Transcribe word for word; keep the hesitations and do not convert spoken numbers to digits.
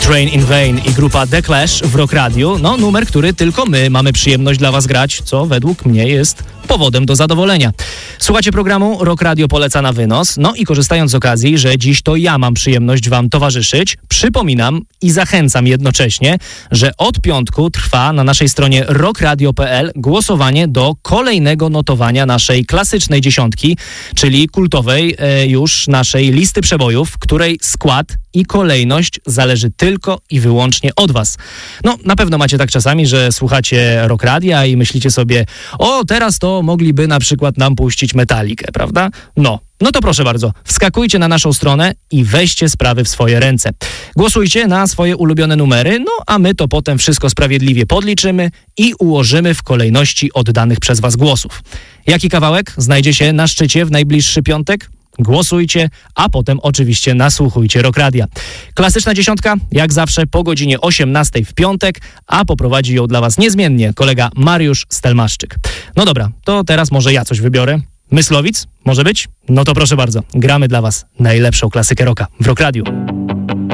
Train in Vain i grupa The Clash w Rock Radio. No, numer, który tylko my mamy przyjemność dla was grać, co według mnie jest powodem do zadowolenia. Słuchacie programu Rock Radio poleca na wynos. No i korzystając z okazji, że dziś to ja mam przyjemność wam towarzyszyć, przypominam i zachęcam jednocześnie, że od piątku trwa na naszej stronie rockradio kropka p l głosowanie do kolejnego notowania naszej klasycznej dziesiątki, czyli kultowej e, już naszej listy przebojów, której skład i kolejność zależy tylko i wyłącznie od was. No, na pewno macie tak czasami, że słuchacie Rock Radia i myślicie sobie, o, teraz to mogliby na przykład nam puścić Metalikę, prawda? No, no to proszę bardzo, wskakujcie na naszą stronę i weźcie sprawy w swoje ręce. Głosujcie na swoje ulubione numery, no a my to potem wszystko sprawiedliwie podliczymy i ułożymy w kolejności oddanych przez was głosów. Jaki kawałek znajdzie się na szczycie w najbliższy piątek? Głosujcie, a potem oczywiście nasłuchujcie Rock Radia. Klasyczna dziesiątka, jak zawsze po godzinie osiemnastej w piątek, a poprowadzi ją dla was niezmiennie kolega Mariusz Stelmaszczyk. No dobra, to teraz może ja coś wybiorę. Myslowic? Może być? No to proszę bardzo, gramy dla was najlepszą klasykę rocka w Rock Radiu.